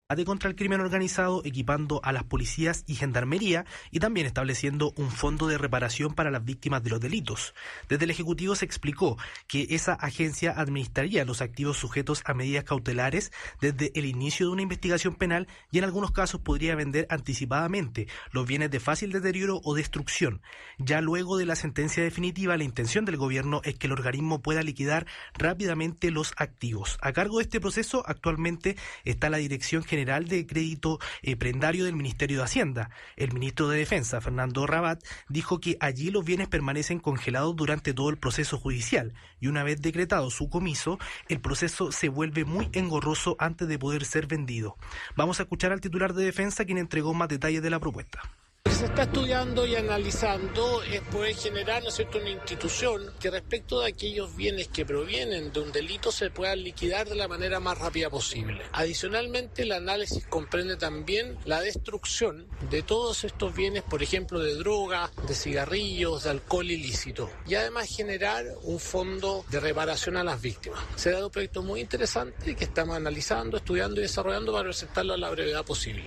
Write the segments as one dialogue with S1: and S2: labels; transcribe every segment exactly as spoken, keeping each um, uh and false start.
S1: contra el crimen organizado, equipando a las policías y gendarmería y también estableciendo un fondo de reparación para las víctimas de los delitos. Desde el Ejecutivo se explicó que esa agencia administraría los activos sujetos a medidas cautelares desde el inicio de una investigación penal y en algunos casos podría vender anticipadamente los bienes de fácil deterioro o destrucción. Ya luego de la sentencia definitiva, la intención del gobierno es que el organismo pueda liquidar rápidamente los activos. A cargo de este proceso actualmente está la Dirección General General de Crédito eh, Prendario del Ministerio de Hacienda. El ministro de Defensa, Fernando Rabat, dijo que allí los bienes permanecen congelados durante todo el proceso judicial y una vez decretado su comiso, el proceso se vuelve muy engorroso antes de poder ser vendido. Vamos a escuchar al titular de Defensa, quien entregó más detalles de la propuesta.
S2: Lo que se está estudiando y analizando es poder generar, ¿no es cierto?, una institución que respecto de aquellos bienes que provienen de un delito se puedan liquidar de la manera más rápida posible. Adicionalmente, el análisis comprende también la destrucción de todos estos bienes, por ejemplo, de droga, de cigarrillos, de alcohol ilícito, y además generar un fondo de reparación a las víctimas. Será un proyecto muy interesante que estamos analizando, estudiando y desarrollando para presentarlo a la brevedad posible.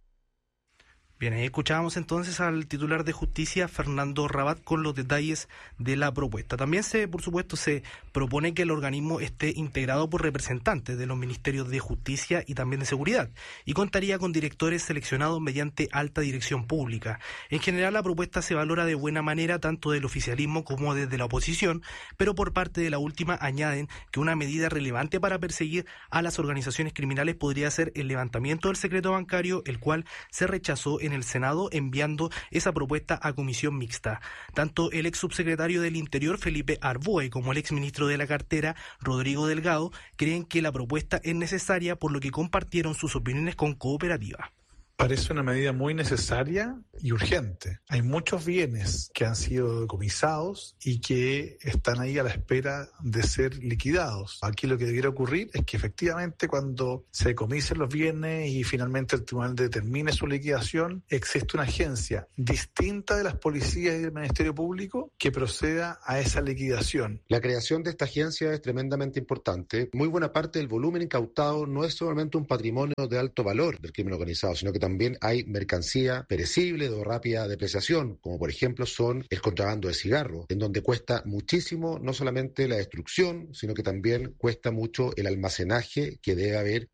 S1: Bien, ahí escuchábamos entonces al titular de Justicia, Fernando Rabat, con los detalles de la propuesta. También se, por supuesto, se propone que el organismo esté integrado por representantes de los ministerios de Justicia y también de Seguridad, y contaría con directores seleccionados mediante alta dirección pública. En general, la propuesta se valora de buena manera tanto del oficialismo como desde la oposición, pero por parte de la última añaden que una medida relevante para perseguir a las organizaciones criminales podría ser el levantamiento del secreto bancario, el cual se rechazó en el Senado, enviando esa propuesta a comisión mixta. Tanto el ex subsecretario del Interior, Felipe Arboe, como el ex ministro de la cartera, Rodrigo Delgado, creen que la propuesta es necesaria, por lo que compartieron sus opiniones con Cooperativa.
S3: Parece una medida muy necesaria y urgente. Hay muchos bienes que han sido decomisados y que están ahí a la espera de ser liquidados. Aquí lo que debiera ocurrir es que efectivamente cuando se decomisen los bienes y finalmente el tribunal determine su liquidación, existe una agencia distinta de las policías y del Ministerio Público que proceda a esa liquidación.
S4: La creación de esta agencia es tremendamente importante. Muy buena parte del volumen incautado no es solamente un patrimonio de alto valor del crimen organizado, sino que también hay mercancía perecible de rápida depreciación, como por ejemplo son el contrabando de cigarros, en donde cuesta muchísimo no solamente la destrucción, sino que también cuesta mucho el almacenaje que debe haber.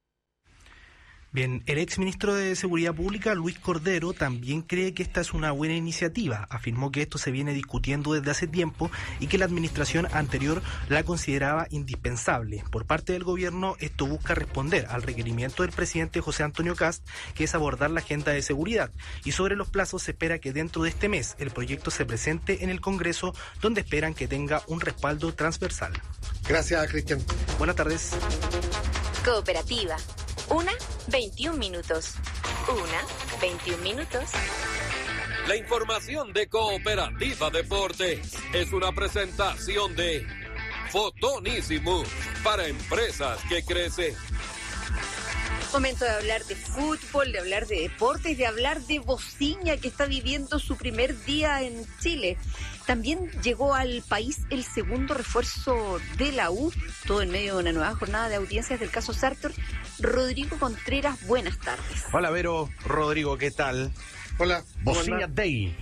S1: Bien, el exministro de Seguridad Pública, Luis Cordero, también cree que esta es una buena iniciativa. Afirmó que esto se viene discutiendo desde hace tiempo y que la administración anterior la consideraba indispensable. Por parte del gobierno, esto busca responder al requerimiento del presidente José Antonio Kast, que es abordar la agenda de seguridad. Y sobre los plazos, se espera que dentro de este mes el proyecto se presente en el Congreso, donde esperan que tenga un respaldo transversal.
S5: Gracias, Cristian.
S1: Buenas tardes.
S6: Cooperativa. Una, veintiún minutos. Una, veintiún minutos.
S7: La información de Cooperativa Deportes es una presentación de Fotonísimo para empresas que crecen.
S8: Momento de hablar de fútbol, de hablar de deportes, de hablar de Bociña, que está viviendo su primer día en Chile. También llegó al país el segundo refuerzo de la U, todo en medio de una nueva jornada de audiencias del caso Sartor. Rodrigo Contreras, buenas tardes.
S9: Hola, Vero. Rodrigo, ¿qué tal?
S5: Hola.
S9: Bociña Day.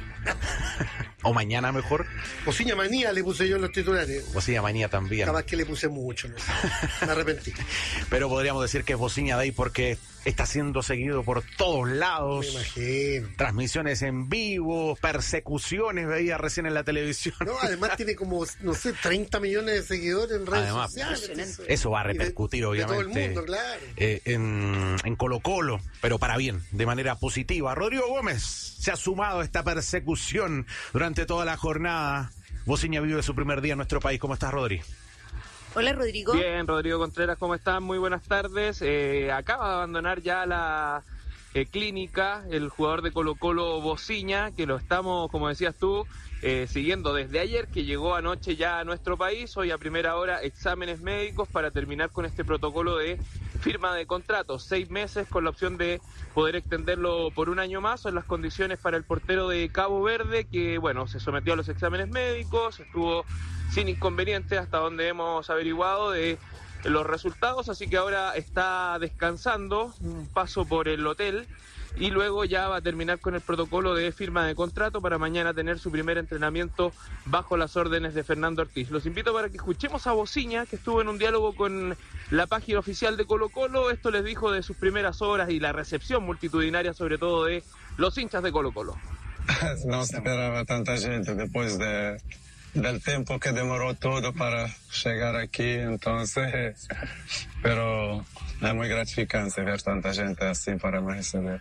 S9: O mañana mejor.
S5: Bociña Manía le puse yo en los titulares.
S9: Bociña Manía también.
S5: Capaz que le puse mucho, no sé. Me arrepentí.
S9: Pero podríamos decir que es Bociña Day porque está siendo seguido por todos lados.
S5: Me imagino.
S9: Transmisiones en vivo, persecuciones, veía recién en la televisión.
S5: No, además tiene como, no sé, treinta millones de seguidores en redes
S9: además,
S5: sociales. Entonces,
S9: eso va a repercutir, de, obviamente.
S5: De todo el mundo, claro.
S9: Eh, en, en Colo Colo, pero para bien, de manera positiva. Rodrigo Gómez se ha sumado a esta persecución durante toda la jornada. Bociña vive su primer día en nuestro país. ¿Cómo estás, Rodri?
S8: Hola, Rodrigo.
S10: Bien, Rodrigo Contreras, ¿cómo están? Muy buenas tardes. Eh, acaba de abandonar ya la eh, clínica el jugador de Colo Colo, Bociña, que lo estamos, como decías tú, eh, siguiendo desde ayer, que llegó anoche ya a nuestro país. Hoy a primera hora exámenes médicos para terminar con este protocolo de firma de contrato, seis meses con la opción de poder extenderlo por un año más. Son las condiciones para el portero de Cabo Verde, que bueno, se sometió a los exámenes médicos, estuvo sin inconvenientes hasta donde hemos averiguado de los resultados, así que ahora está descansando, un paso por el hotel, y luego ya va a terminar con el protocolo de firma de contrato para mañana tener su primer entrenamiento bajo las órdenes de Fernando Ortiz. Los invito para que escuchemos a Bociña, que estuvo en un diálogo con la página oficial de Colo-Colo. Esto les dijo de sus primeras horas y la recepción multitudinaria, sobre todo de los hinchas de Colo-Colo.
S11: No se esperaba tanta gente después de, del tiempo que demoró todo para llegar aquí, entonces, pero es muy gratificante ver tanta gente así para me recibir.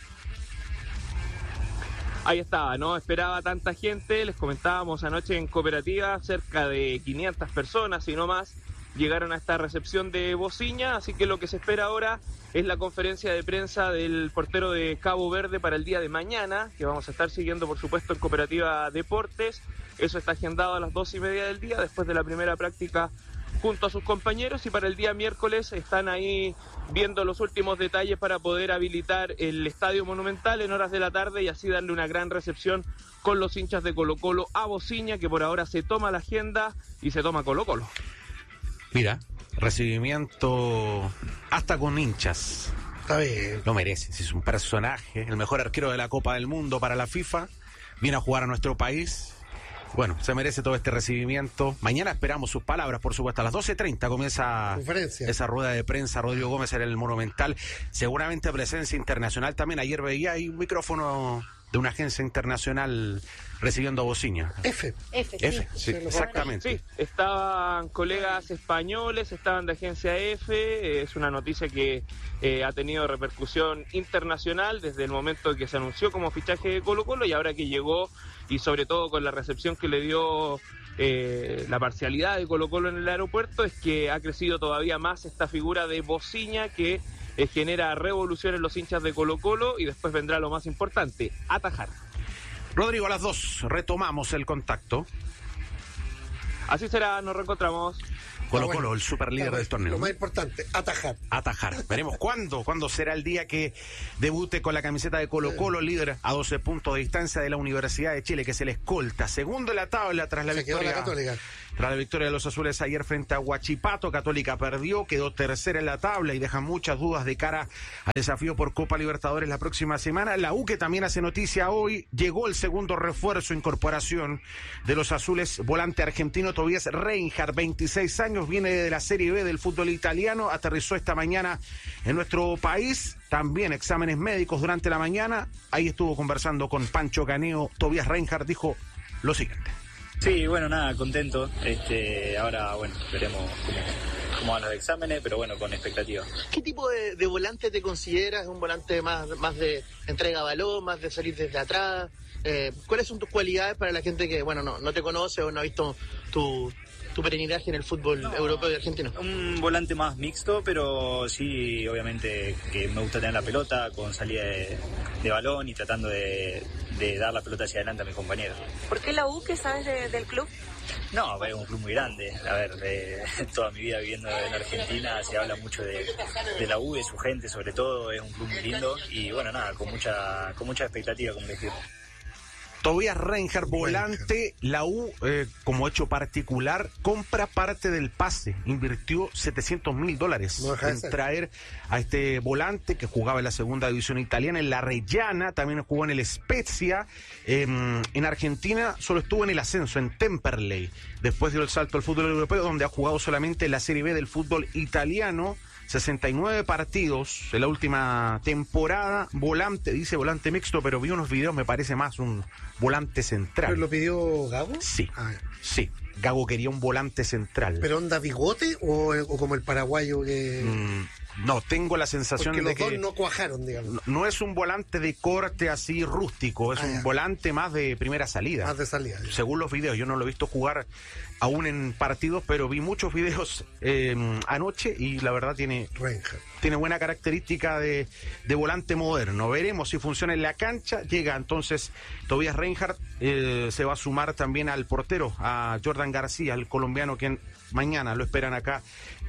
S10: Ahí estaba, no esperaba tanta gente, les comentábamos anoche en Cooperativa, cerca de quinientas personas, si no más, llegaron a esta recepción de Bociña, así que lo que se espera ahora es la conferencia de prensa del portero de Cabo Verde para el día de mañana, que vamos a estar siguiendo por supuesto en Cooperativa Deportes. Eso está agendado a las dos y media del día, después de la primera práctica junto a sus compañeros, y para el día miércoles están ahí viendo los últimos detalles para poder habilitar el Estadio Monumental en horas de la tarde y así darle una gran recepción con los hinchas de Colo-Colo a Bociña, que por ahora se toma la agenda y se toma Colo-Colo.
S9: Mira, recibimiento hasta con hinchas.
S5: Está bien.
S9: Lo merece, si es un personaje, el mejor arquero de la Copa del Mundo para la FIFA, viene a jugar a nuestro país. Bueno, se merece todo este recibimiento. Mañana esperamos sus palabras, por supuesto. A las doce treinta comienza esa rueda de prensa. Rodrigo Gómez en el Monumental. Seguramente presencia internacional también. Ayer veía ahí un micrófono de una agencia internacional recibiendo a Bociña.
S5: F.
S8: F, sí.
S9: F, sí, exactamente.
S10: Sí, estaban colegas españoles, estaban de agencia F. Es una noticia que eh, ha tenido repercusión internacional desde el momento que se anunció como fichaje de Colo-Colo y ahora que llegó, y sobre todo con la recepción que le dio eh, la parcialidad de Colo-Colo en el aeropuerto, es que ha crecido todavía más esta figura de Bociña que eh, genera revolución en los hinchas de Colo-Colo, y después vendrá lo más importante, atajar.
S9: Rodrigo, a las dos retomamos el contacto.
S10: Así será, nos reencontramos.
S9: Colo-Colo,
S5: bueno,
S9: el superlíder del torneo.
S5: Lo más importante, atajar.
S9: Atajar. Veremos cuándo, cuándo será el día que debute con la camiseta de Colo-Colo, sí. Líder a doce puntos de distancia de la Universidad de Chile, que es el escolta. Segundo en la tabla tras la
S5: Se
S9: victoria.
S5: quedó la Católica.
S9: Tras la victoria de los azules ayer frente a Huachipato, Católica perdió, quedó tercera en la tabla y deja muchas dudas de cara al desafío por Copa Libertadores la próxima semana. La U, que también hace noticia hoy, llegó el segundo refuerzo, incorporación de los azules, volante argentino Tobias Reinhardt, veintiséis años, viene de la Serie B del fútbol italiano, aterrizó esta mañana en nuestro país, también exámenes médicos durante la mañana, ahí estuvo conversando con Pancho Caneo. Tobias Reinhardt dijo lo siguiente.
S12: Sí, bueno, nada, contento. Este, ahora, bueno, veremos cómo, cómo van los exámenes, pero bueno, con expectativa.
S13: ¿Qué tipo de, de volante te consideras? ¿Un volante más, más de entrega de balón, más de salir desde atrás? Eh, ¿Cuáles son tus cualidades para la gente que, bueno, no, no te conoce o no ha visto tu, tu peregrinaje en el fútbol no, europeo y argentino?
S12: Un volante más mixto, pero sí, obviamente, que me gusta tener la pelota con salida de, de balón y tratando de, de dar la pelota hacia adelante a mis compañeros.
S8: ¿Por qué la U? ¿Qué sabes de, del club?
S12: No, es un club muy grande. A ver, de, toda mi vida viviendo en Argentina se habla mucho de, de la U, de su gente sobre todo. Es un club muy lindo y bueno, nada, con mucha, con mucha expectativa, como les digo.
S9: Tobias Reinhardt, volante, la U, eh, como hecho particular, compra parte del pase, invirtió setecientos mil dólares no, en traer a este volante que jugaba en la segunda división italiana, en la Reggiana, también jugó en el Spezia, eh, en Argentina solo estuvo en el ascenso, en Temperley, después dio el salto al fútbol europeo, donde ha jugado solamente en la Serie B del fútbol italiano, sesenta y nueve partidos en la última temporada, volante, dice volante mixto, pero vi unos videos, me parece más un volante central.
S5: ¿Pero lo pidió Gago?
S9: Sí, ah, sí, Gago quería un volante central.
S5: ¿Pero onda bigote o, o como el paraguayo que...? Mm,
S9: no, tengo la sensación
S5: Porque
S9: de
S5: los
S9: que...
S5: dos no cuajaron, digamos.
S9: No, no es un volante de corte así rústico, es ah, un ya. volante más de primera salida.
S5: Más de salida. Ya.
S9: Según los videos, yo no lo he visto jugar aún en partidos, pero vi muchos videos eh, anoche y la verdad tiene, tiene buena característica de, de volante moderno. Veremos si funciona en la cancha. Llega entonces Tobias Reinhardt, eh, se va a sumar también al portero, a Jordan García, el colombiano, quien mañana lo esperan acá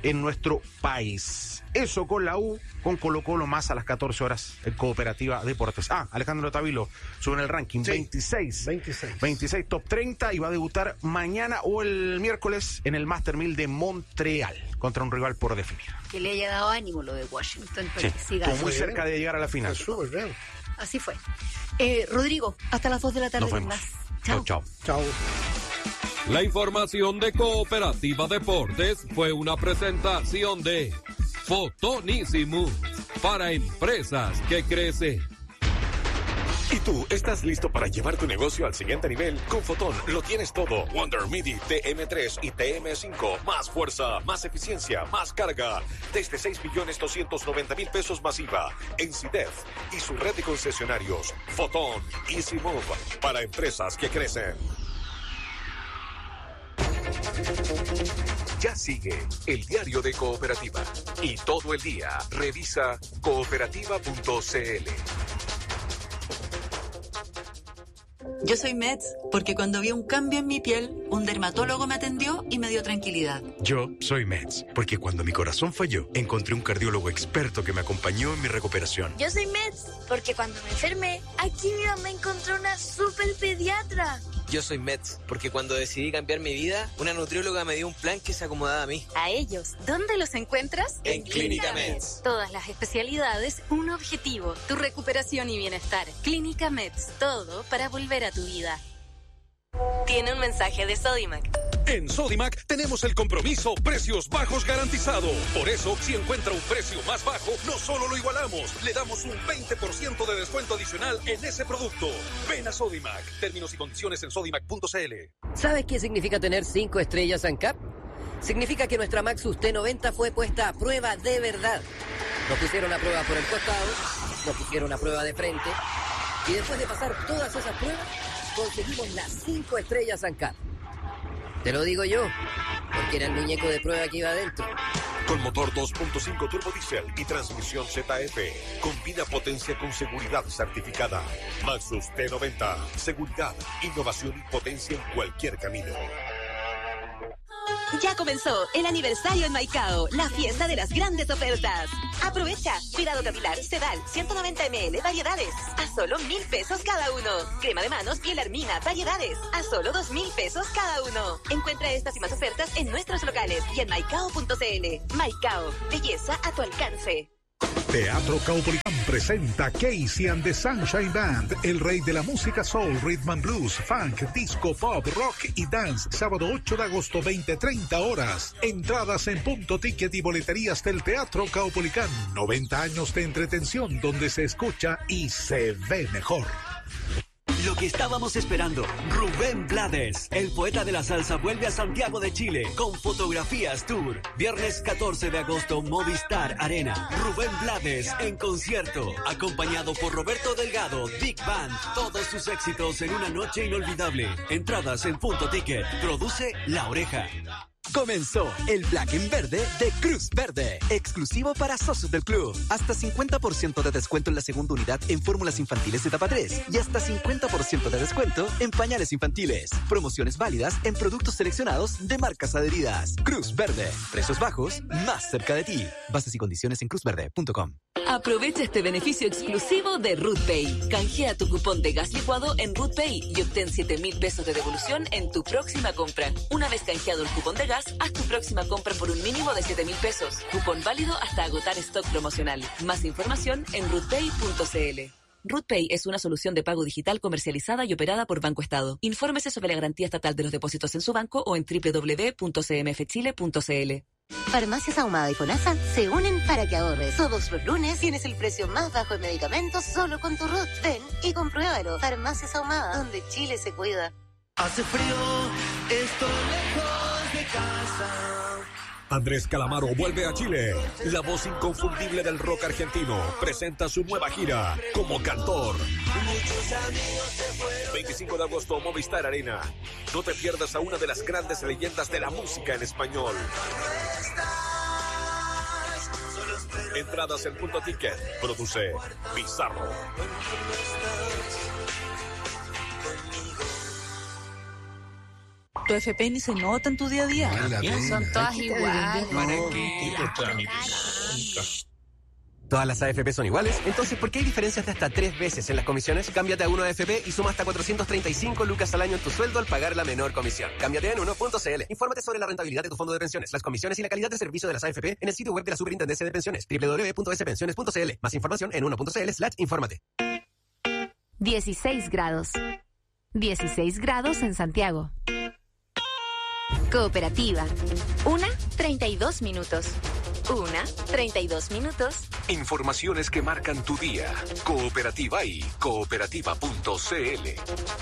S9: en nuestro país. Eso con la U, con Colo Colo más a las catorce horas en Cooperativa Deportes. Ah, Alejandro Tavilo sube en el ranking, sí, veintiséis.
S5: veintiséis.
S9: veintiséis, top treinta, y va a debutar mañana o el miércoles en el Master mil de Montreal contra un rival por definir.
S8: Que le haya dado ánimo lo de Washington.
S9: Sí,
S8: que siga
S9: estuvo muy
S8: así.
S9: cerca de llegar a la final.
S5: Súper bien.
S8: Así fue. Eh, Rodrigo, hasta las dos de la tarde.
S9: Nos vemos.
S8: Más. Chao.
S9: Chao.
S5: Chao.
S7: La información de Cooperativa Deportes fue una presentación de Fotonísimo para empresas que crecen.
S14: ¿Y tú estás listo para llevar tu negocio al siguiente nivel? Con Fotón lo tienes todo. Wonder Midi T M tres y T M cinco. Más fuerza, más eficiencia, más carga. Desde seis millones doscientos noventa mil pesos masiva. En CIDEF y su red de concesionarios. Fotón Easy Move para empresas que crecen. Ya sigue el diario de Cooperativa. Y todo el día revisa cooperativa punto c l.
S15: Yo soy Meds porque cuando vi un cambio en mi piel, un dermatólogo me atendió y me dio tranquilidad.
S16: Yo soy Meds porque cuando mi corazón falló, encontré un cardiólogo experto que me acompañó en mi recuperación.
S17: Yo soy Meds porque cuando me enfermé, aquí mi mamá encontró una super pediatra.
S18: Yo soy Meds porque cuando decidí cambiar mi vida, una nutrióloga me dio un plan que se acomodaba a mí.
S6: A ellos, ¿dónde los encuentras?
S18: En Clínica Meds.
S6: Todas las especialidades, un objetivo, tu recuperación y bienestar. Clínica Meds, todo para volver a tu vida. Tiene un mensaje de Sodimac.
S19: En Sodimac tenemos el compromiso precios bajos garantizado. Por eso, si encuentra un precio más bajo, no solo lo igualamos, le damos un veinte por ciento de descuento adicional en ese producto. Ven a Sodimac. Términos y condiciones en sodimac punto c l.
S20: ¿Sabes qué significa tener cinco estrellas ANCAP? Significa que nuestra Maxus T noventa fue puesta a prueba de verdad. Nos pusieron a prueba por el costado, nos pusieron a prueba de frente, y después de pasar todas esas pruebas, conseguimos las cinco estrellas ANCAP. Te lo digo yo, porque era el muñeco de prueba que iba adentro.
S14: Con motor dos punto cinco turbo diésel y transmisión Z F. Combina potencia con seguridad certificada. Maxus T noventa. Seguridad, innovación y potencia en cualquier camino.
S21: Ya comenzó el aniversario en Maicao, la fiesta de las grandes ofertas. Aprovecha, cuidado capilar, Sedal, ciento noventa mililitros, variedades, a solo mil pesos cada uno. Crema de manos, piel armina, variedades, a solo dos mil pesos cada uno. Encuentra estas y más ofertas en nuestros locales y en maicao punto c l. Maicao, belleza a tu alcance.
S22: Teatro Caupolicán presenta Casey and the Sunshine Band, el rey de la música soul, rhythm and blues, funk, disco, pop, rock y dance. Sábado ocho de agosto, veinte treinta horas. Entradas en Punto Ticket y boleterías del Teatro Caupolicán. noventa años de entretención donde se escucha y se ve mejor.
S23: Lo que estábamos esperando, Rubén Blades, el poeta de la salsa, vuelve a Santiago de Chile con Fotografías Tour. Viernes catorce de agosto, Movistar Arena. Rubén Blades en concierto, acompañado por Roberto Delgado, Big Band. Todos sus éxitos en una noche inolvidable. Entradas en Punto Ticket. Produce La Oreja.
S24: Comenzó el Black en Verde de Cruz Verde, exclusivo para socios del club. Hasta cincuenta por ciento de descuento en la segunda unidad en fórmulas infantiles de etapa tres y hasta cincuenta por ciento de descuento en pañales infantiles. Promociones válidas en productos seleccionados de marcas adheridas. Cruz Verde, precios bajos, más cerca de ti. Bases y condiciones en cruz verde punto com.
S21: Aprovecha este beneficio exclusivo de RootPay. Canjea tu cupón de gas licuado en RootPay y obtén siete mil pesos de devolución en tu próxima compra. Una vez canjeado el cupón de gas, haz tu próxima compra por un mínimo de siete mil pesos. Cupón válido hasta agotar stock promocional. Más información en rootpay punto c l. RootPay es una solución de pago digital comercializada y operada por Banco Estado. Infórmese sobre la garantía estatal de los depósitos en su banco o en doble u doble u doble u punto c m f chile punto c l.
S25: Farmacias Ahumada y FONASA se unen para que ahorres. Todos los lunes tienes el precio más bajo en medicamentos solo con tu Root. Ven y compruébalo. Farmacias Ahumada, donde Chile se cuida.
S26: Hace frío, estoy lejos de casa.
S14: Andrés Calamaro vuelve a Chile. La voz inconfundible del rock argentino presenta su nueva gira como cantor. veinticinco de agosto, Movistar Arena. No te pierdas a una de las grandes leyendas de la música en español. Entradas en Punto Ticket. Produce Bizarro.
S1: Tu F P ni se nota en tu día a día.
S2: Son todas iguales.
S1: ¿Para qué?
S24: ¿Todas las A F P son iguales? Entonces, ¿por qué hay diferencias de hasta tres veces en las comisiones? Cámbiate a uno A F P y suma hasta cuatrocientos treinta y cinco lucas al año en tu sueldo al pagar la menor comisión. Cámbiate en uno punto c l. Infórmate sobre la rentabilidad de tu fondo de pensiones, las comisiones y la calidad de servicio de las A F P en el sitio web de la Superintendencia de Pensiones, doble u doble u doble u punto s pensiones punto c l. Más información en uno punto c l slash infórmate.
S3: dieciséis grados. dieciséis grados en Santiago. Cooperativa. Una, treinta y dos minutos. Una, treinta y dos minutos.
S14: Informaciones que marcan tu día. Cooperativa y cooperativa punto c l.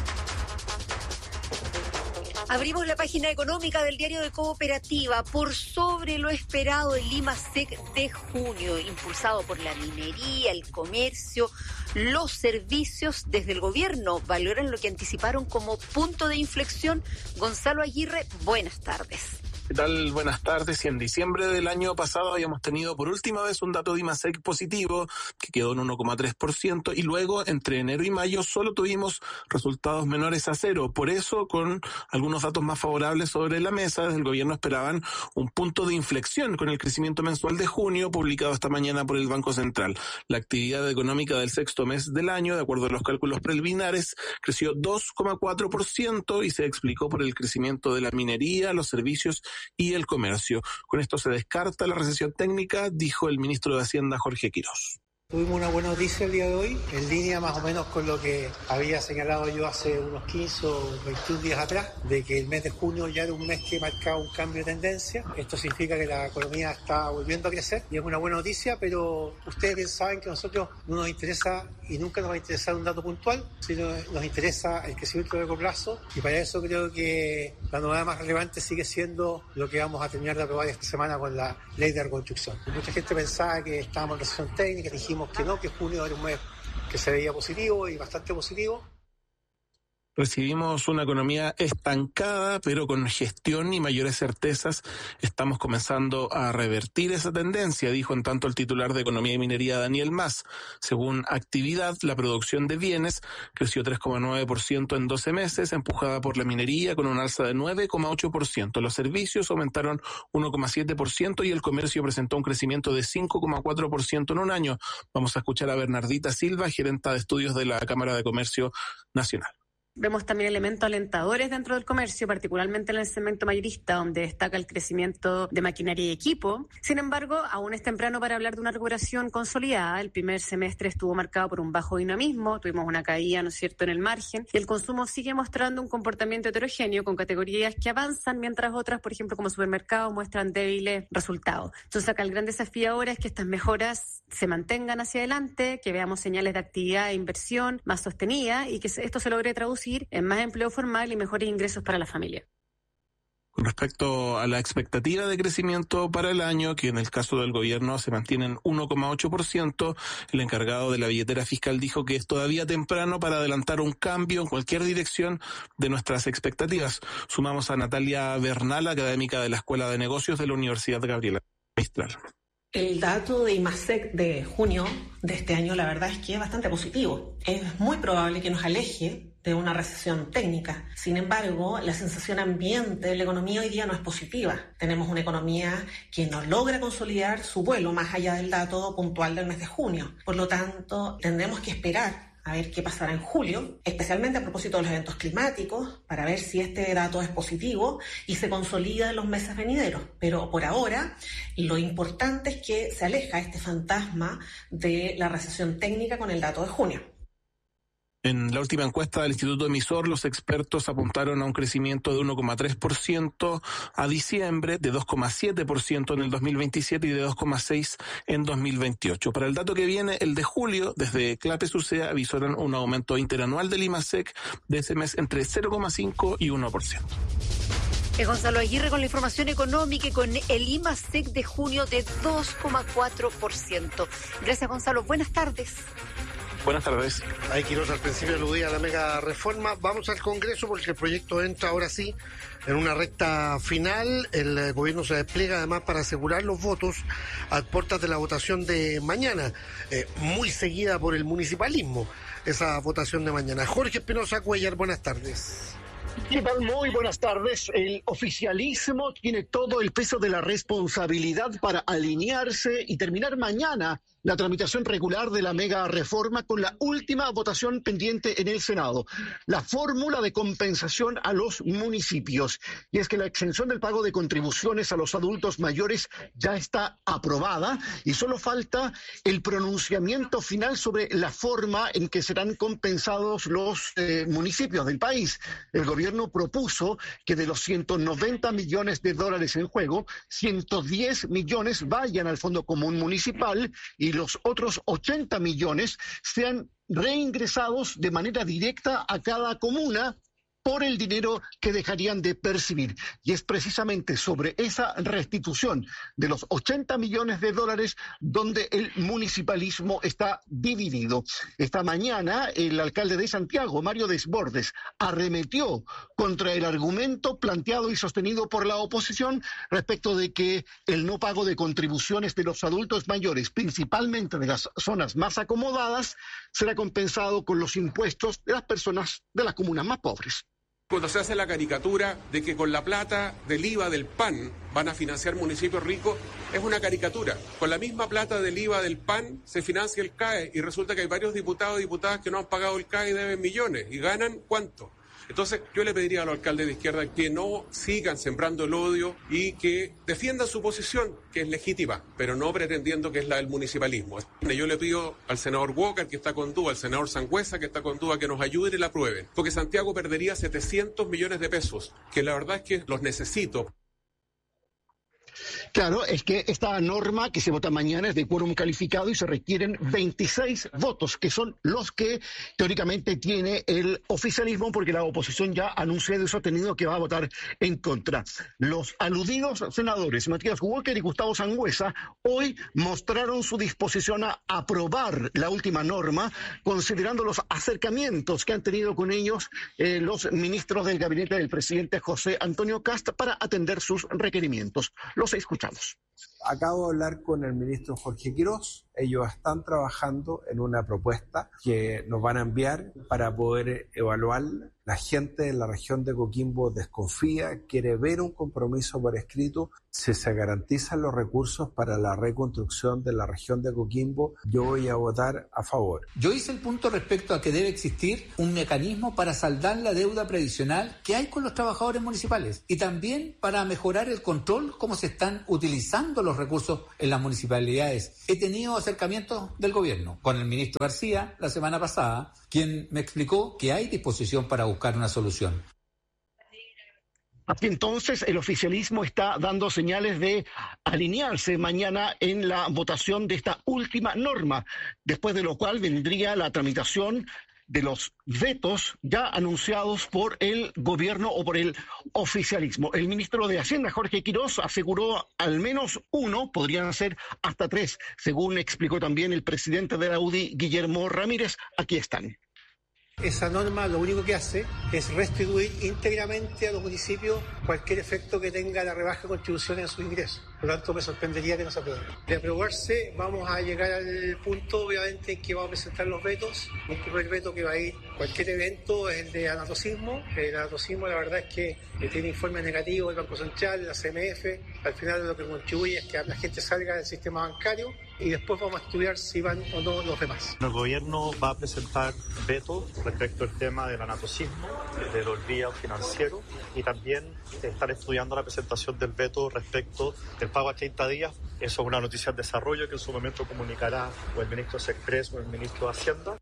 S8: Abrimos la página económica del diario de Cooperativa. Por sobre lo esperado, el IMASEC de junio, impulsado por la minería, el comercio, los servicios, desde el gobierno valoran lo que anticiparon como punto de inflexión. Gonzalo Aguirre, buenas tardes.
S4: ¿Qué tal? Buenas tardes. Y en diciembre del año pasado habíamos tenido por última vez un dato de IMASEC positivo que quedó en uno coma tres por ciento y luego entre enero y mayo solo tuvimos resultados menores a cero. Por eso, con algunos datos más favorables sobre la mesa, desde el gobierno esperaban un punto de inflexión con el crecimiento mensual de junio publicado esta mañana por el Banco Central. La actividad económica del sexto mes del año, de acuerdo a los cálculos preliminares, creció dos coma cuatro por ciento y se explicó por el crecimiento de la minería, los servicios y el comercio. Con esto se descarta la recesión técnica, dijo el ministro de Hacienda Jorge Quirós.
S10: Tuvimos una buena noticia el día de hoy, en línea más o menos con lo que había señalado yo hace unos quince o veintiún días atrás, de que el mes de junio ya era un mes que marcaba un cambio de tendencia. Esto significa que la economía está volviendo a crecer y es una buena noticia, pero ustedes bien saben que a nosotros no nos interesa y nunca nos va a interesar un dato puntual, sino nos interesa el crecimiento a largo plazo, y para eso creo que la novedad más relevante sigue siendo lo que vamos a terminar de aprobar esta semana con la ley de reconstrucción. Mucha gente pensaba que estábamos en recesión técnica, dijimos que no, que junio era un mes que se veía positivo y bastante positivo.
S4: Recibimos una economía estancada, pero con gestión y mayores certezas estamos comenzando a revertir esa tendencia, dijo en tanto el titular de Economía y Minería, Daniel Mas. Según Actividad, la producción de bienes creció tres coma nueve por ciento en doce meses, empujada por la minería con un alza de nueve coma ocho por ciento. Los servicios aumentaron uno coma siete por ciento y el comercio presentó un crecimiento de cinco coma cuatro por ciento en un año. Vamos a escuchar a Bernardita Silva, gerenta de estudios de la Cámara de Comercio Nacional.
S11: Vemos también elementos alentadores dentro del comercio, particularmente en el segmento mayorista, donde destaca el crecimiento de maquinaria y equipo. Sin embargo, aún es temprano para hablar de una recuperación consolidada. El primer semestre estuvo marcado por un bajo dinamismo, tuvimos una caída, ¿no es cierto?, en el margen, y el consumo sigue mostrando un comportamiento heterogéneo, con categorías que avanzan, mientras otras, por ejemplo, como supermercados, muestran débiles resultados. Entonces, acá el gran desafío ahora es que estas mejoras se mantengan hacia adelante, que veamos señales de actividad e inversión más sostenida y que esto se logre traducir en más empleo formal y mejores ingresos para la familia.
S4: Con respecto a la expectativa de crecimiento para el año, que en el caso del gobierno se mantiene en uno coma ocho por ciento, el encargado de la billetera fiscal dijo que es todavía temprano para adelantar un cambio en cualquier dirección de nuestras expectativas. Sumamos a Natalia Bernal, académica de la Escuela de Negocios de la Universidad Gabriela Mistral.
S27: El dato de IMASEC de junio de este año, la verdad es que es bastante positivo. Es muy probable que nos aleje de una recesión técnica. Sin embargo, la sensación ambiente de la economía hoy día no es positiva. Tenemos una economía que no logra consolidar su vuelo más allá del dato puntual del mes de junio. Por lo tanto, tendremos que esperar a ver qué pasará en julio, especialmente a propósito de los eventos climáticos, para ver si este dato es positivo y se consolida en los meses venideros. Pero por ahora, lo importante es que se aleja este fantasma de la recesión técnica con el dato de junio.
S4: En la última encuesta del Instituto Emisor, los expertos apuntaron a un crecimiento de uno coma tres por ciento a diciembre, de dos coma siete por ciento en el dos mil veintisiete y de dos coma seis por ciento en dos mil veintiocho. Para el dato que viene, el de julio, desde Clapes U C E A avisoran un aumento interanual del IMASEC de ese mes entre cero coma cinco y uno por ciento.
S8: Es Gonzalo Aguirre con la información económica y con el IMASEC de junio de dos coma cuatro por ciento. Gracias, Gonzalo. Buenas tardes.
S4: Buenas tardes.
S5: Ahí Quirós al principio aludía a la mega reforma. Vamos al Congreso porque el proyecto entra ahora sí en una recta final. El gobierno se despliega además para asegurar los votos a puertas de la votación de mañana, eh, muy seguida por el municipalismo, esa votación de mañana. Jorge Espinosa Cuellar, buenas tardes.
S7: ¿Qué tal? Muy buenas tardes. El oficialismo tiene todo el peso de la responsabilidad para alinearse y terminar mañana la tramitación regular de la mega reforma con la última votación pendiente en el Senado, la fórmula de compensación a los municipios. Y es que la exención del pago de contribuciones a los adultos mayores ya está aprobada y solo falta el pronunciamiento final sobre la forma en que serán compensados los eh, municipios del país. El gobierno propuso que de los ciento noventa millones de dólares en juego, ciento diez millones vayan al Fondo Común Municipal y los otros ochenta millones sean reingresados de manera directa a cada comuna por el dinero que dejarían de percibir. Y es precisamente sobre esa restitución de los ochenta millones de dólares donde el municipalismo está dividido. Esta mañana el alcalde de Santiago, Mario Desbordes, arremetió contra el argumento planteado y sostenido por la oposición respecto de que el no pago de contribuciones de los adultos mayores, principalmente de las zonas más acomodadas, será compensado con los impuestos de las personas de las comunas más pobres.
S9: Cuando se hace la caricatura de que con la plata del I V A del pan van a financiar municipios ricos, es una caricatura. Con la misma plata del I V A del pan se financia el C A E y resulta que hay varios diputados y diputadas que no han pagado el C A E y deben millones. ¿Y ganan cuánto? Entonces yo le pediría a los alcaldes de izquierda que no sigan sembrando el odio y que defiendan su posición, que es legítima, pero no pretendiendo que es la del municipalismo. Yo le pido al senador Walker, que está con duda, al senador Sangüesa, que está con duda, que nos ayuden y la aprueben, porque Santiago perdería setecientos millones de pesos, que la verdad es que los necesito.
S7: Claro, es que esta norma que se vota mañana es de quórum calificado y se requieren veintiséis votos, que son los que teóricamente tiene el oficialismo, porque la oposición ya anunció de sostenido que va a votar en contra. Los aludidos senadores Matías Walker y Gustavo Sangüesa hoy mostraron su disposición a aprobar la última norma, considerando los acercamientos que han tenido con ellos eh, los ministros del gabinete del presidente José Antonio Kast para atender sus requerimientos. Los escuchamos.
S12: Acabo de hablar con el ministro Jorge Quirós. Ellos están trabajando en una propuesta que nos van a enviar para poder evaluarla. La gente de la región de Coquimbo desconfía, quiere ver un compromiso por escrito. Si se garantizan los recursos para la reconstrucción de la región de Coquimbo, yo voy a votar a favor.
S13: Yo hice el punto respecto a que debe existir un mecanismo para saldar la deuda previsional que hay con los trabajadores municipales y también para mejorar el control, cómo se están utilizando los recursos en las municipalidades. He tenido acercamientos del gobierno con el ministro García la semana pasada, quien me explicó que hay disposición para buscar una solución.
S7: Así entonces, el oficialismo está dando señales de alinearse mañana en la votación de esta última norma, después de lo cual vendría la tramitación de los vetos ya anunciados por el gobierno o por el oficialismo. El ministro de Hacienda, Jorge Quirós, aseguró al menos uno, podrían ser hasta tres, según explicó también el presidente de la U D I, Guillermo Ramírez. Aquí están.
S10: Esa norma lo único que hace es restituir íntegramente a los municipios cualquier efecto que tenga la rebaja de contribuciones en sus ingresos. Por lo tanto, me sorprendería que no se apruebe. De aprobarse, vamos a llegar al punto, obviamente, en que vamos a presentar los vetos. Un primer veto que va a ir cualquier evento es el de anatocismo. El anatocismo, la verdad es que tiene informes negativos del Banco Central, de la C M F. Al final, lo que contribuye es que la gente salga del sistema bancario y después vamos a estudiar si van o no los demás.
S15: El gobierno va a presentar vetos respecto al tema del anatocismo, del olvido financiero, y también estar estudiando la presentación del veto respecto del pago a treinta días. Eso es una noticia en desarrollo que en su momento comunicará o el ministro Sexpress o el ministro de Hacienda.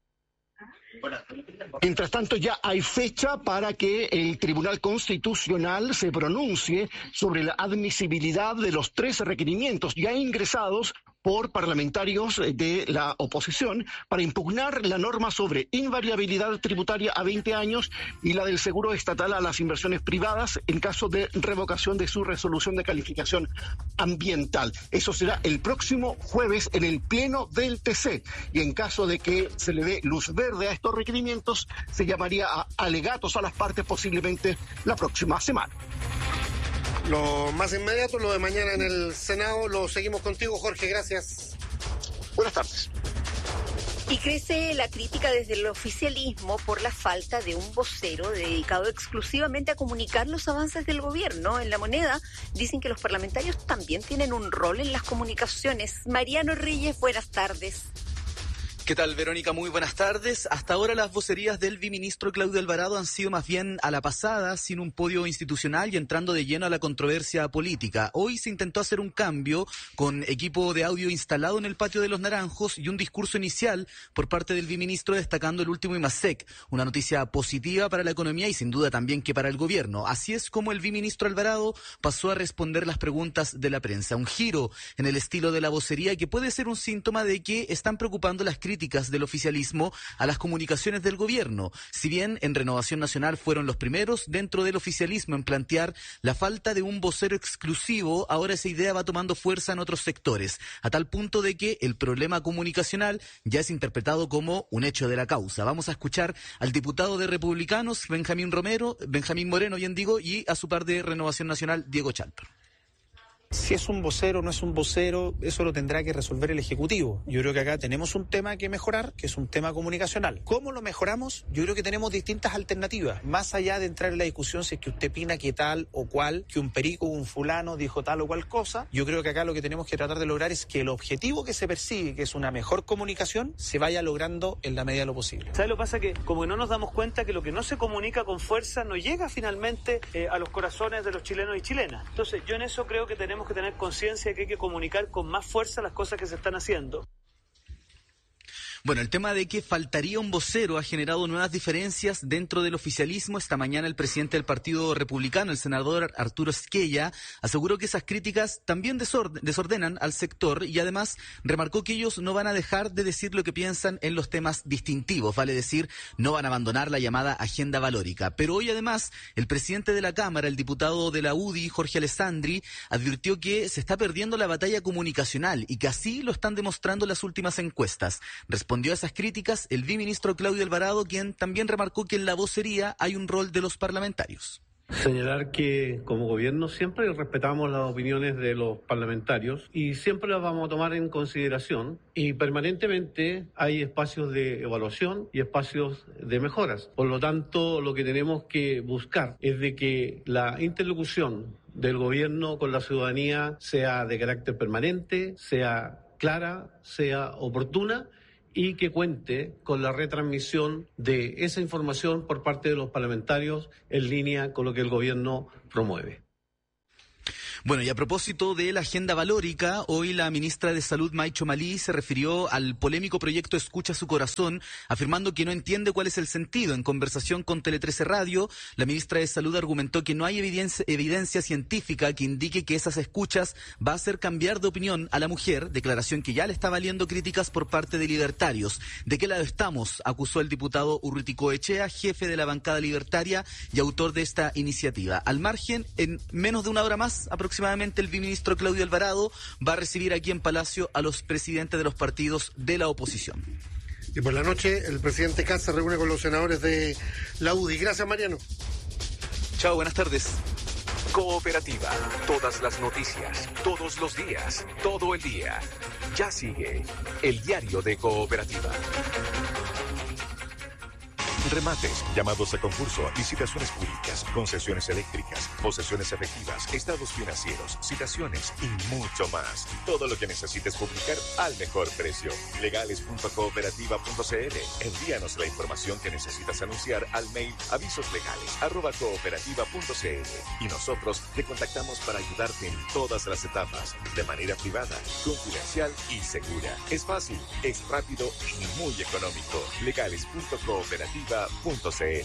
S7: Mientras tanto, ya hay fecha para que el Tribunal Constitucional se pronuncie sobre la admisibilidad de los tres requerimientos ya ingresados por parlamentarios de la oposición para impugnar la norma sobre invariabilidad tributaria a veinte años y la del seguro estatal a las inversiones privadas en caso de revocación de su resolución de calificación ambiental. Eso será el próximo jueves en el pleno del T C, y en caso de que se le dé luz verde a estos requerimientos, se llamaría a alegatos a las partes posiblemente la próxima semana.
S5: Lo más inmediato, lo de mañana en el Senado, lo seguimos contigo, Jorge, gracias.
S7: Buenas tardes.
S8: Y crece la crítica desde el oficialismo por la falta de un vocero dedicado exclusivamente a comunicar los avances del gobierno. En La Moneda dicen que los parlamentarios también tienen un rol en las comunicaciones. Mariano Reyes, buenas tardes.
S6: ¿Qué tal, Verónica? Muy buenas tardes. Hasta ahora las vocerías del viceministro Claudio Alvarado han sido más bien a la pasada, sin un podio institucional y entrando de lleno a la controversia política. Hoy se intentó hacer un cambio con equipo de audio instalado en el patio de los Naranjos y un discurso inicial por parte del viceministro destacando el último IMASEC, una noticia positiva para la economía y sin duda también que para el gobierno. Así es como el viceministro Alvarado pasó a responder las preguntas de la prensa. Un giro en el estilo de la vocería que puede ser un síntoma de que están preocupando las críticas del oficialismo a las comunicaciones del gobierno. Si bien en Renovación Nacional fueron los primeros dentro del oficialismo en plantear la falta de un vocero exclusivo, ahora esa idea va tomando fuerza en otros sectores, a tal punto de que el problema comunicacional ya es interpretado como un hecho de la causa. Vamos a escuchar al diputado de Republicanos, Benjamín Romero, Benjamín Moreno, bien digo, y a su par de Renovación Nacional, Diego Chalper.
S16: Si es un vocero o no es un vocero, eso lo tendrá que resolver el Ejecutivo. Yo creo que acá tenemos un tema que mejorar, que es un tema comunicacional. ¿Cómo lo mejoramos? Yo creo que tenemos distintas alternativas. Más allá de entrar en la discusión si es que usted opina que tal o cual, que un perico o un fulano dijo tal o cual cosa, yo creo que acá lo que tenemos que tratar de lograr es que el objetivo que se persigue, que es una mejor comunicación, se vaya logrando en la medida de lo posible.
S17: ¿Sabes lo que pasa? Que como que no nos damos cuenta que lo que no se comunica con fuerza no llega finalmente eh, a los corazones de los chilenos y chilenas. Entonces yo en eso creo que tenemos que tener conciencia de que hay que comunicar con más fuerza las cosas que se están haciendo.
S6: Bueno, el tema de que faltaría un vocero ha generado nuevas diferencias dentro del oficialismo. Esta mañana el presidente del Partido Republicano, el senador Arturo Esquella, aseguró que esas críticas también desorden, desordenan al sector y además remarcó que ellos no van a dejar de decir lo que piensan en los temas distintivos, vale decir, no van a abandonar la llamada agenda valórica. Pero hoy además el presidente de la Cámara, el diputado de la U D I, Jorge Alessandri, advirtió que se está perdiendo la batalla comunicacional y que así lo están demostrando las últimas encuestas. Respondió a esas críticas el viceministro Claudio Alvarado, quien también remarcó que en la vocería hay un rol de los parlamentarios.
S18: Señalar que como gobierno siempre respetamos las opiniones de los parlamentarios y siempre las vamos a tomar en consideración y permanentemente hay espacios de evaluación y espacios de mejoras. Por lo tanto, lo que tenemos que buscar es de que la interlocución del gobierno con la ciudadanía sea de carácter permanente, sea clara, sea oportuna y que cuente con la retransmisión de esa información por parte de los parlamentarios en línea con lo que el gobierno promueve.
S6: Bueno, y a propósito de la agenda valórica, hoy la ministra de Salud, Maicho Malí, se refirió al polémico proyecto Escucha su Corazón, afirmando que no entiende cuál es el sentido. En conversación con Tele trece Radio, la ministra de Salud argumentó que no hay evidencia, evidencia científica que indique que esas escuchas va a hacer cambiar de opinión a la mujer, declaración que ya le está valiendo críticas por parte de libertarios. ¿De qué lado estamos?, acusó el diputado Urrutico Echea, jefe de la bancada libertaria y autor de esta iniciativa. Al margen, en menos de una hora más, aproximadamente, Aproximadamente el viceministro Claudio Alvarado va a recibir aquí en Palacio a los presidentes de los partidos de la oposición.
S5: Y por la noche el presidente Kast se reúne con los senadores de la U D I. Gracias, Mariano.
S6: Chao, buenas tardes.
S14: Cooperativa. Todas las noticias, todos los días, todo el día. Ya sigue el diario de Cooperativa. Remates, llamados a concurso, licitaciones públicas, concesiones eléctricas, posesiones efectivas, estados financieros, citaciones y mucho más. Todo lo que necesites publicar al mejor precio. legales punto cooperativa punto c l. Envíanos la información que necesitas anunciar al mail avisoslegales arroba cooperativa punto c l y nosotros te contactamos para ayudarte en todas las etapas, de manera privada, confidencial y segura. Es fácil, es rápido y muy económico. legales punto cooperativa punto c l.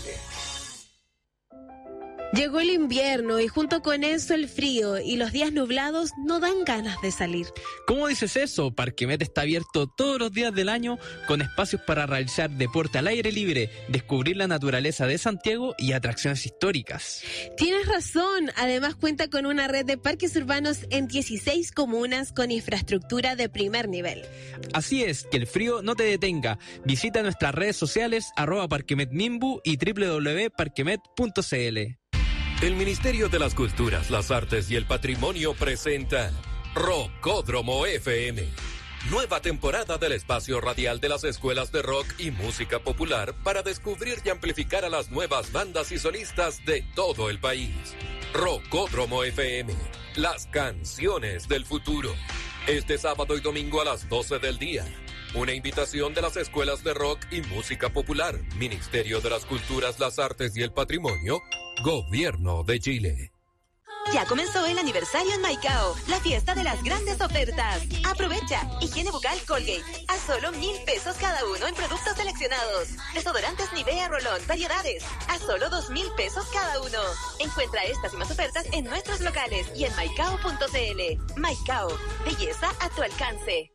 S19: Llegó el invierno y junto con eso el frío y los días nublados no dan ganas de salir.
S20: ¿Cómo dices eso? Parquemet está abierto todos los días del año con espacios para realizar deporte al aire libre, descubrir la naturaleza de Santiago y atracciones históricas.
S19: Tienes razón, además cuenta con una red de parques urbanos en dieciséis comunas con infraestructura de primer nivel.
S20: Así es, que el frío no te detenga. Visita nuestras redes sociales arroba parquemetmimbu y doble u doble u doble u punto parquemet punto c l.
S14: El Ministerio de las Culturas, las Artes y el Patrimonio presenta Rocódromo F M. Nueva temporada del espacio radial de las escuelas de rock y música popular para descubrir y amplificar a las nuevas bandas y solistas de todo el país. Rocódromo F M, las canciones del futuro. Este sábado y domingo a las doce del día. Una invitación de las escuelas de rock y música popular, Ministerio de las Culturas, las Artes y el Patrimonio, Gobierno de Chile.
S1: Ya comenzó el aniversario en Maicao, la fiesta de las grandes ofertas. Aprovecha, higiene bucal Colgate, a solo mil pesos cada uno en productos seleccionados. Desodorantes Nivea Rolón, variedades, a solo dos mil pesos cada uno. Encuentra estas y más ofertas en nuestros locales y en maicao punto c l. Maicao, belleza a tu alcance.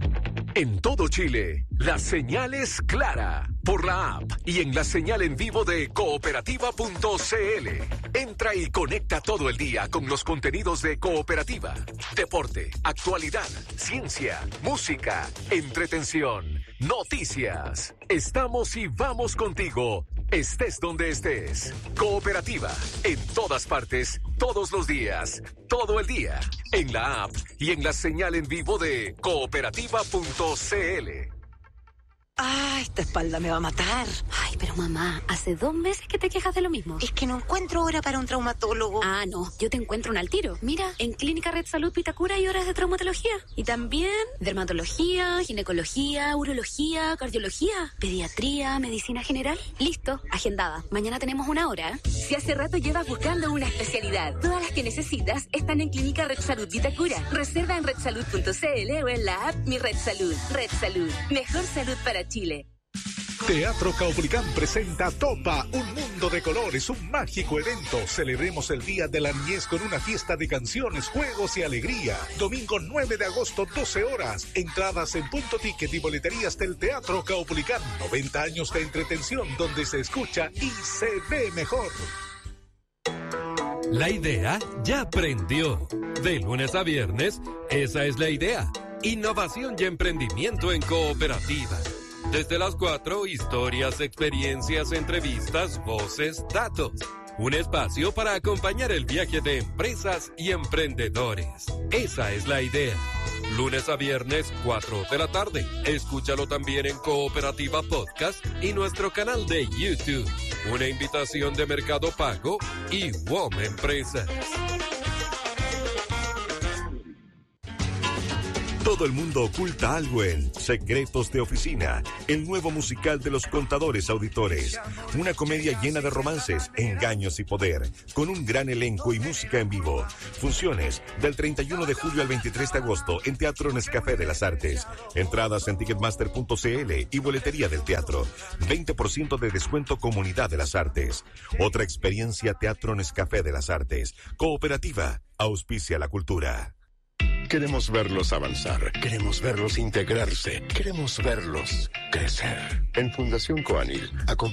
S14: En todo Chile, la señal es clara por la app y en la señal en vivo de cooperativa punto c l. Entra y conecta todo el día con los contenidos de Cooperativa. Deporte, actualidad, ciencia, música, entretención, noticias. Estamos y vamos contigo, estés donde estés. Cooperativa, en todas partes, todos los días, todo el día, en la app y en la señal en vivo de cooperativa punto c l.
S1: Ah, esta espalda me va a matar.
S3: Ay, pero mamá, hace dos meses que te quejas de lo mismo.
S1: Es que no encuentro hora para un traumatólogo.
S3: Ah, no, yo te encuentro un al tiro. Mira, en Clínica Red Salud Vitacura hay horas de traumatología. Y también dermatología, ginecología, urología, cardiología, pediatría, medicina general. Listo, agendada. Mañana tenemos una hora.
S2: Si hace rato llevas buscando una especialidad, todas las que necesitas están en Clínica Red Salud Vitacura. Reserva en red salud punto c l o en la app Mi Red Salud. Red Salud, mejor salud para Chile.
S21: Teatro Caupolicán presenta Topa, un mundo de colores, un mágico evento. Celebremos el Día de la Niñez con una fiesta de canciones, juegos y alegría. Domingo nueve de agosto, doce horas. Entradas en Punto Ticket y boleterías del Teatro Caupolicán. noventa años de entretención donde se escucha y se ve mejor.
S14: La idea ya prendió. De lunes a viernes, esa es la idea. Innovación y emprendimiento en Cooperativa. Desde las cuatro, historias, experiencias, entrevistas, voces, datos. Un espacio para acompañar el viaje de empresas y emprendedores. Esa es la idea. Lunes a viernes, cuatro de la tarde. Escúchalo también en Cooperativa Podcast y nuestro canal de YouTube. Una invitación de Mercado Pago y W O M Empresas.
S22: Todo el mundo oculta algo en Secretos de Oficina, el nuevo musical de los contadores auditores. Una comedia llena de romances, engaños y poder, con un gran elenco y música en vivo. Funciones del treinta y uno de julio al veintitrés de agosto en Teatro Nescafé de las Artes. Entradas en ticketmaster punto c l y boletería del teatro. veinte por ciento de descuento Comunidad de las Artes. Otra experiencia Teatro Nescafé de las Artes. Cooperativa, auspicia la cultura.
S23: Queremos verlos avanzar, queremos verlos integrarse, queremos verlos crecer. En Fundación Coanil,